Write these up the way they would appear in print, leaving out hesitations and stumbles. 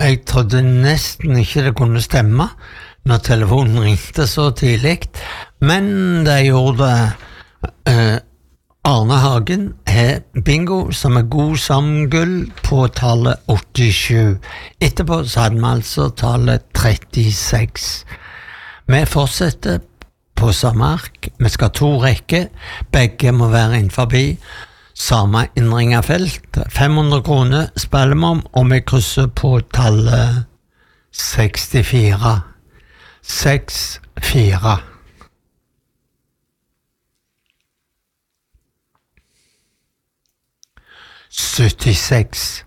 Jeg trodde nesten ikke det kunne stemme når telefonen ringte så tidlig, men det gjorde det. Arne Hagen har bingo som god som gull på tallet 87. Etterpå så hadde vi altså tallet 36. Vi fortsetter på samme ark. Vi skal ha 2 rekker. Begge må være innenfor samme innringerfelt. 500 kroner spiller vi om, og vi krysser på tallet 64. 64. Syttiseks,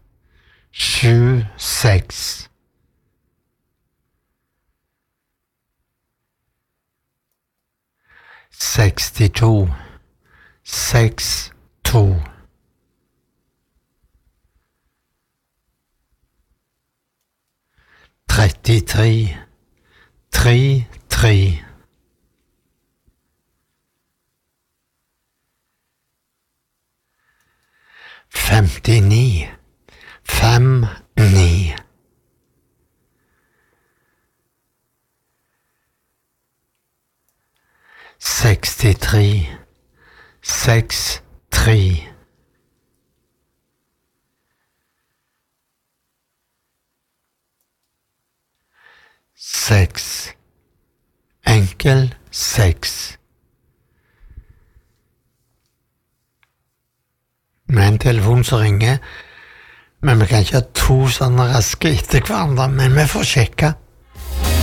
76. Sekstito, 62. 33, 33. 59, 59. 63, 63. 6, enkel 6. Med en telefon som ringer, men vi kan ikke ha 2 sånne raske etter hverandre, men vi får sjekke.